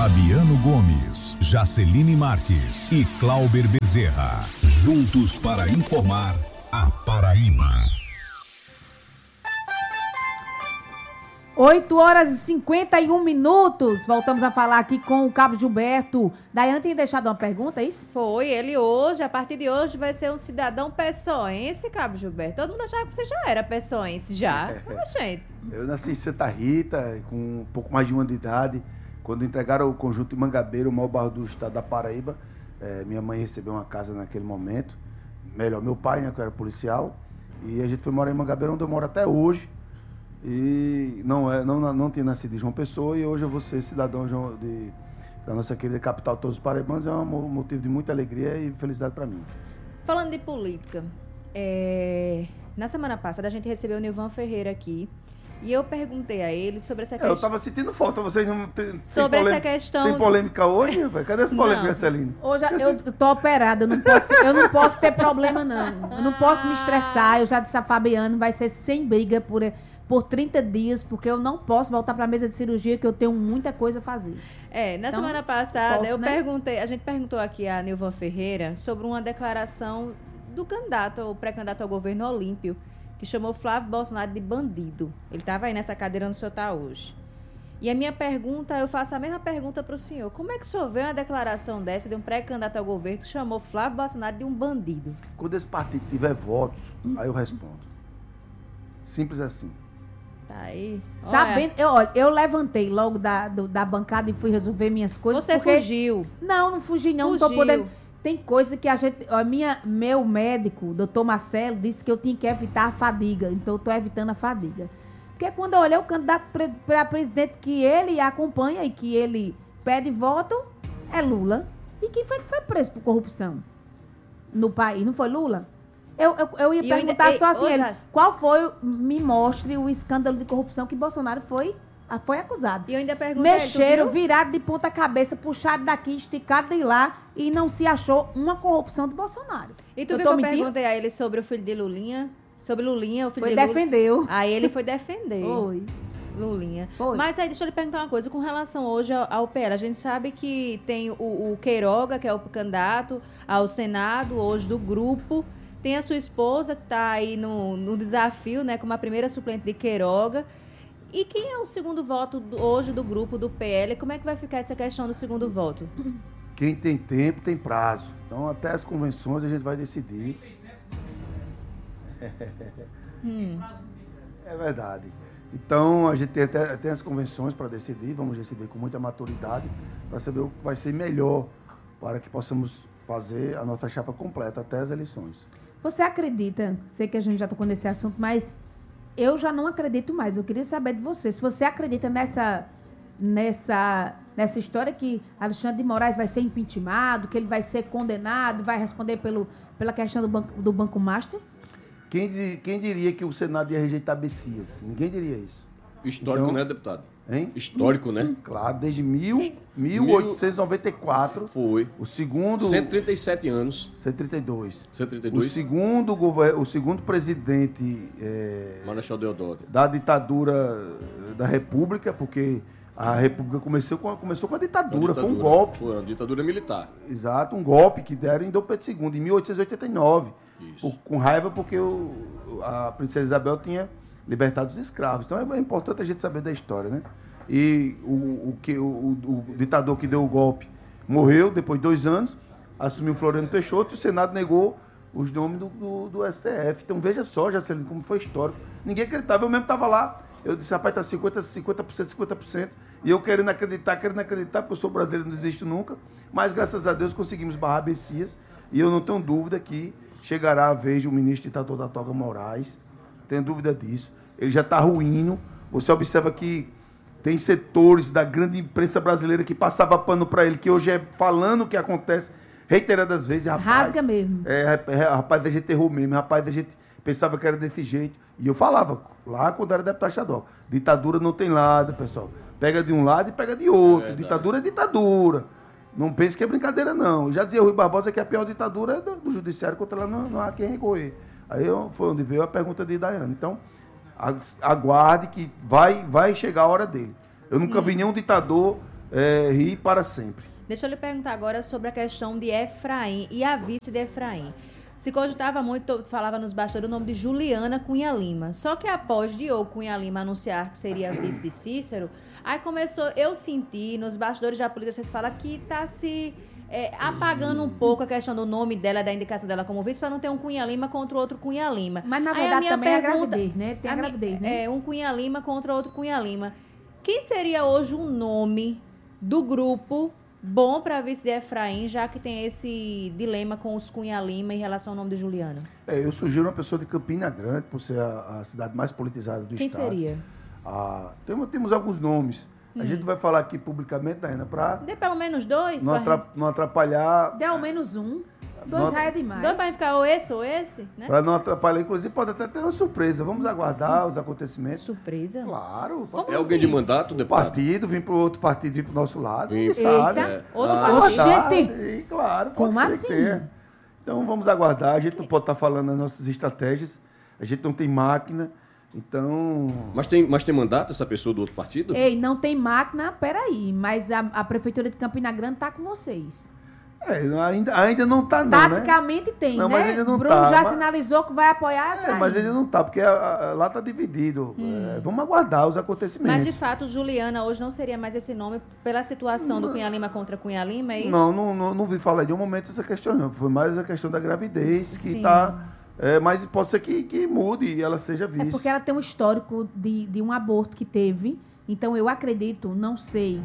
Fabiano Gomes, Jaceline Marques e Clauber Bezerra. Juntos para informar a Paraíba. 8h51. Voltamos a falar aqui com o Cabo Gilberto. Daiane tem deixado uma pergunta, é isso? Foi, ele hoje, a partir de hoje, vai ser um cidadão pessoense, Cabo Gilberto. Todo mundo achava que você já era pessoense, já. Gente. Eu nasci em Santa Rita, com um pouco mais de 1 ano de idade. Quando entregaram o conjunto de Mangabeira, o maior bairro do estado da Paraíba, minha mãe recebeu uma casa naquele momento. Melhor, meu pai, né, que era policial. E a gente foi morar em Mangabeira, onde eu moro até hoje. E não tinha nascido em João Pessoa, e hoje eu vou ser cidadão da nossa querida capital de todos os paraibanos. É um motivo de muita alegria e felicidade para mim. Falando de política, na semana passada a gente recebeu o Nilvan Ferreira aqui, e eu perguntei a ele sobre essa questão. Eu estava sentindo falta, vocês não tem sobre essa questão. Sem polêmica hoje? Cadê essa polêmica, Celine? Hoje eu tô operada, eu não posso ter problema, não. Eu não posso me estressar. Eu já disse a Fabiano, vai ser sem briga por 30 dias, porque eu não posso voltar para a mesa de cirurgia, que eu tenho muita coisa a fazer. Na semana passada, a gente perguntou aqui a Nilvan Ferreira sobre uma declaração do pré-candidato ao governo Olímpio, que chamou Flávio Bolsonaro de bandido. Ele estava aí nessa cadeira onde o senhor está hoje. E a minha pergunta, eu faço a mesma pergunta para o senhor. Como é que o senhor vê uma declaração dessa de um pré-candidato ao governo que chamou Flávio Bolsonaro de um bandido? Quando esse partido tiver votos, aí eu respondo. Simples assim. Tá aí. Sabendo, eu levantei logo da bancada e fui resolver minhas coisas. Você fugiu? Não fugi não. Não tô podendo. Tem coisa que meu médico, doutor Marcelo, disse que eu tinha que evitar a fadiga. Então eu tô evitando a fadiga. Porque quando eu olhei o candidato para presidente que ele acompanha e que ele pede voto, é Lula. E quem foi que foi preso por corrupção no país? Não foi Lula? Eu ia perguntar só assim, qual foi, me mostre o escândalo de corrupção que Bolsonaro foi acusado. E eu ainda perguntei, mexeram, virado de ponta cabeça, puxado daqui, esticado de lá, e não se achou uma corrupção de Bolsonaro. E tu viu que eu perguntei a ele sobre o filho de Lulinha? Sobre Lulinha, o filho de Lula. Defendeu. Aí ele foi defender. Foi. Lulinha. Foi. Mas aí, deixa eu lhe perguntar uma coisa, com relação hoje ao PL, a gente sabe que tem o Queiroga, que é o candidato ao Senado, hoje do grupo. Tem a sua esposa, que está aí no desafio, né, como a primeira suplente de Queiroga. E quem é o segundo voto hoje do grupo do PL? Como é que vai ficar essa questão do segundo voto? Quem tem tempo, tem prazo. Então, até as convenções a gente vai decidir. É verdade. Então, a gente tem as convenções para decidir. Vamos decidir com muita maturidade para saber o que vai ser melhor para que possamos fazer a nossa chapa completa até as eleições. Você acredita, sei que a gente já tocou nesse assunto, mas eu já não acredito mais. Eu queria saber de você, se você acredita nessa história que Alexandre de Moraes vai ser impeachmentado, que ele vai ser condenado, vai responder pela questão do Banco Master? Quem diria que o Senado ia rejeitar Bessias? Ninguém diria isso. Histórico, então, né, deputado? Hein? Histórico, né? Claro, desde 1894. Foi. O segundo... 137 anos. 132. 132. O segundo presidente... Marechal Deodoro. Da ditadura da República, porque a República começou com a ditadura. Foi um golpe. Foi uma ditadura militar. Exato, um golpe que deram em Dom Pedro II, em 1889. Isso. Com raiva porque a princesa Isabel tinha libertado os escravos. Então é importante a gente saber da história, né? E o ditador que deu o golpe morreu depois de 2 anos, assumiu Floriano Peixoto e o Senado negou os nomes do STF. Então veja só, Jacelino, como foi histórico. Ninguém acreditava, eu mesmo estava lá. Eu disse, rapaz, tá 50%. E eu querendo acreditar, porque eu sou brasileiro, não desisto nunca. Mas graças a Deus conseguimos barrar Bessias. E eu não tenho dúvida que chegará a vez do ministro ditador da Toga Moraes. Tenho dúvida disso. Ele já está ruindo. Você observa que tem setores da grande imprensa brasileira que passava pano para ele, que hoje é falando o que acontece reiteradas vezes. Rapaz, rasga mesmo. Rapaz, a gente errou mesmo. Rapaz, a gente pensava que era desse jeito. E eu falava, lá quando era deputado estadual, ditadura não tem lado, pessoal. Pega de um lado e pega de outro. Ditadura é ditadura. Não pense que é brincadeira, não. Eu já dizia o Rui Barbosa que a pior ditadura é do judiciário, contra ela não há quem recorrer. Aí foi onde veio a pergunta de Daiane. Então, aguarde que vai chegar a hora dele. Eu nunca vi nenhum ditador rir para sempre. Deixa eu lhe perguntar agora sobre a questão de Efraim e a vice de Efraim. Se cogitava muito, falava nos bastidores o nome de Juliana Cunha Lima. Só que após Diogo Cunha Lima anunciar que seria vice de Cícero, aí começou, eu senti, nos bastidores da política, vocês falam que está se apagando um pouco a questão do nome dela, da indicação dela como vice, para não ter um Cunha Lima contra o outro Cunha Lima. Mas na verdade também é a gravidez, né? Tem a gravidez, né? Um Cunha Lima contra outro Cunha Lima. Quem seria hoje um nome do grupo bom para vice de Efraim, já que tem esse dilema com os Cunha Lima em relação ao nome de Juliano? Eu sugiro uma pessoa de Campina Grande, por ser a cidade mais politizada do Quem estado. Quem seria? Temos alguns nomes. A gente vai falar aqui publicamente, Diana, para... Dê pelo menos 2. Não atrapalhar... Dê ao menos 1. 2 já é demais. 2 para ficar ou esse, né? Para não atrapalhar. Inclusive, pode até ter uma surpresa. Vamos aguardar os acontecimentos. Surpresa? Claro. Como alguém assim? de mandato, deputado? Partido, vir para o outro partido, vir para o nosso lado. Ninguém Eita. sabe. Outro Aguardar. Gente. E, claro, Como pode ser assim? que tenha. Então, vamos aguardar. A gente não pode estar falando as nossas estratégias. A gente não tem máquina. Então... Mas tem mandato essa pessoa do outro partido? Ei, não tem máquina, peraí. Mas a Prefeitura de Campina Grande tá com vocês. Ainda não está, não, né? Taticamente tem, Não, né? mas ainda não Bruno tá, já mas- sinalizou que vai apoiar a Efraim. Mas ainda não está, porque lá está dividido. Vamos aguardar os acontecimentos. Mas, de fato, Juliana hoje não seria mais esse nome pela situação do Cunha Lima contra Cunha Lima, é isso? Não vi falar de um momento essa questão, não. Foi mais a questão da gravidez que Sim. está... mas pode ser que mude e ela seja vice. É porque ela tem um histórico de um aborto que teve. Então, eu acredito, não sei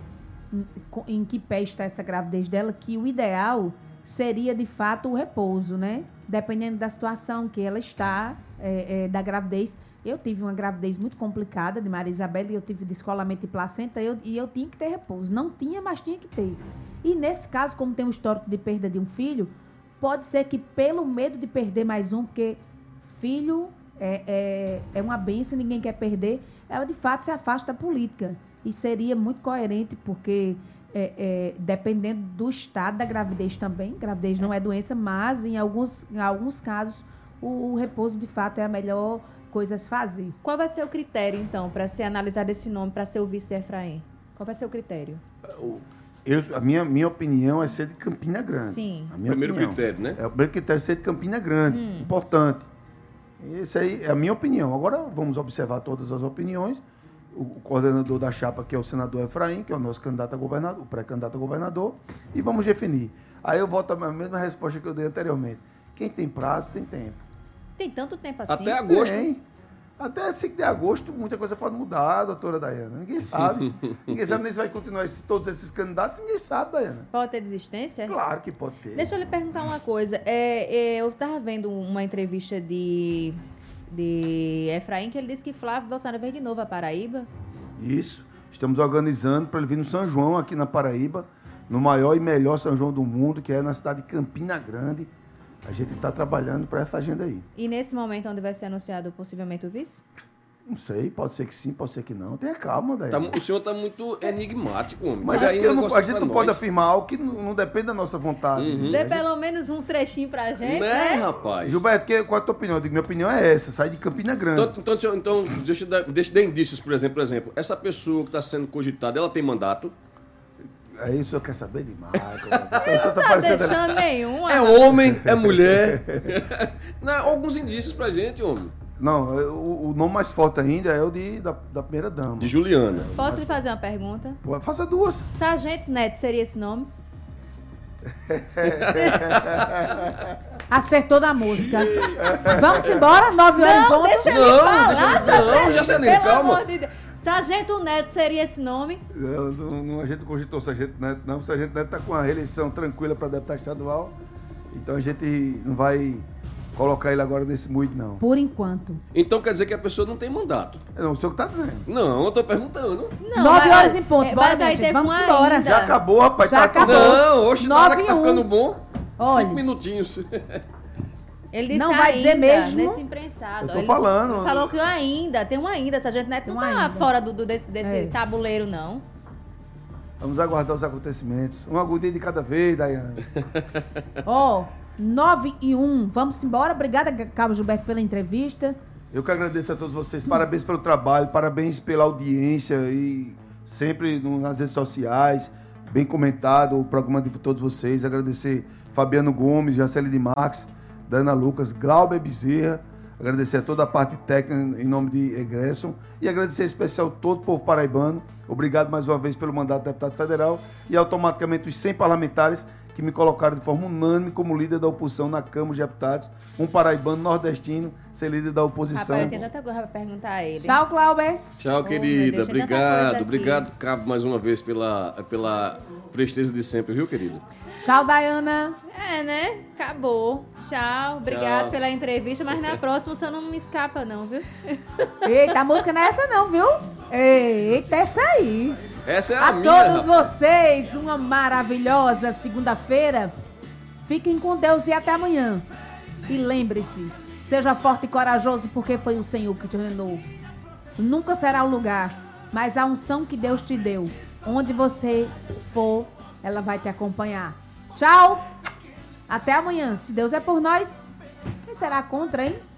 em que pé está essa gravidez dela, que o ideal seria, de fato, o repouso, né? Dependendo da situação que ela está, da gravidez. Eu tive uma gravidez muito complicada de Maria Isabel e eu tive descolamento de placenta e eu tinha que ter repouso. Não tinha, mas tinha que ter. E, nesse caso, como tem um histórico de perda de um filho, pode ser que pelo medo de perder mais um, porque filho é uma bênção, ninguém quer perder, ela de fato se afasta da política. E seria muito coerente, porque dependendo do estado da gravidez também, gravidez não é doença, mas em alguns casos o repouso de fato é a melhor coisa a se fazer. Qual vai ser o critério, então, para ser analisado esse nome, para ser o vice de Efraim? Qual vai ser o critério? A minha opinião é ser de Campina Grande. Sim. A minha Primeiro opinião. critério, né? O primeiro critério é ser de Campina Grande. Importante. Esse aí é a minha opinião. Agora vamos observar todas as opiniões. O coordenador da chapa, que é o senador Efraim, que é o nosso candidato a governador, o pré-candidato a governador, e vamos definir. Aí eu volto à mesma resposta que eu dei anteriormente. Quem tem prazo, tem tempo. Tem tanto tempo assim? Até agosto. Tem. Até 5 de agosto, muita coisa pode mudar, doutora Daiana. Ninguém sabe. Ninguém sabe nem se vai continuar todos esses candidatos. Ninguém sabe, Daiana. Pode ter desistência? Claro que pode ter. Deixa eu lhe perguntar uma coisa. Eu estava vendo uma entrevista de Efraim, que ele disse que Flávio Bolsonaro veio de novo à Paraíba. Isso. Estamos organizando para ele vir no São João, aqui na Paraíba, no maior e melhor São João do mundo, que é na cidade de Campina Grande. A gente está trabalhando para essa agenda aí. E nesse momento onde vai ser anunciado possivelmente o vice? Não sei, pode ser que sim, pode ser que não. Tenha calma, Daiana. O senhor está muito enigmático, homem. Mas Diga é aí porque um negócio a gente pra não nós. pode afirmar algo que não depende da nossa vontade. Dê pelo menos um trechinho pra gente, Né, né? rapaz? Gilberto, qual é a tua opinião? Eu digo, minha opinião é essa, sai de Campina Grande. Então deixa eu dar indícios, por exemplo. Essa pessoa que está sendo cogitada, ela tem mandato? Aí o senhor quer saber demais. Então, o senhor Tá parecendo... deixando nenhum. É homem, é mulher? Não, alguns indícios pra gente, homem. Não, o nome mais forte ainda é o da primeira dama. De Juliana. Posso lhe fazer uma pergunta? Pô, faça duas. Sargento Neto seria esse nome? Acertou na música. Vamos embora, 9 horas em Não, ponto. deixa ele Não, falar, não, Jacelino, pelo calma. amor de Deus. Sargento Neto seria esse nome? A gente não cogitou o Sargento Neto, não. O Sargento Neto está com a reeleição tranquila para deputado estadual. Então a gente não vai colocar ele agora nesse mood, não. Por enquanto. Então quer dizer que a pessoa não tem mandato. Não, o senhor que está dizendo. Não, eu tô perguntando. Não, 9 mas- horas em ponto. Bora, mas aí minha gente, teve vamos um embora. ainda. Já acabou, rapaz. Já tá acabou. Não, oxe, na hora que tá 9-1. ficando bom. Olha. 5 minutinhos. Ele disse Não vai ainda, dizer mesmo? nesse imprensado. Eu tô Ele falando. falou que tem um ainda. Sargento Neto não Tem um tá ainda. fora desse É. tabuleiro, não. Vamos aguardar os acontecimentos. Um agudinho de cada vez, Daiane. Ó, 9-1. Vamos embora. Obrigada, Cabo Gilberto, pela entrevista. Eu que agradeço a todos vocês. Parabéns pelo trabalho, parabéns pela audiência e sempre nas redes sociais. bem comentado o programa de todos vocês. Agradecer Fabiano Gomes, Jaceli de Marques, Dana Lucas, Glauber Bezerra. Agradecer a toda a parte técnica em nome de Egresson. E agradecer em especial todo o povo paraibano. Obrigado mais uma vez pelo mandato de deputado federal. E automaticamente os 100 parlamentares que me colocaram de forma unânime como líder da oposição na Câmara de Deputados. Um paraibano nordestino ser líder da oposição. Rapaz, tem tanta coisa pra perguntar a ele. Tchau, Glauber. Tchau, querida. Obrigado. Obrigado, Cabo, mais uma vez pela presteza de sempre, viu, querido? Tchau, Dayana. Né? Acabou. Tchau. Obrigado pela entrevista, mas na próxima o senhor não me escapa, não, viu? Eita, a música não é essa não, viu? Eita, essa aí. Essa é a minha, todos vocês, uma maravilhosa segunda-feira. Fiquem com Deus e até amanhã. E lembre-se, seja forte e corajoso, porque foi o Senhor que te ordenou. Nunca será o lugar, mas a unção que Deus te deu. Onde você for, ela vai te acompanhar. Tchau! Até amanhã. Se Deus é por nós, quem será contra, hein?